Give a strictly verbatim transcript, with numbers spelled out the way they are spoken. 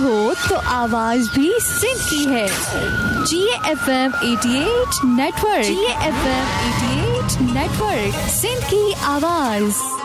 हो तो आवाज भी सिंध की है। जी एफ एम अठासी नेटवर्क, जी एफ एम अठासी नेटवर्क, सिंध की आवाज।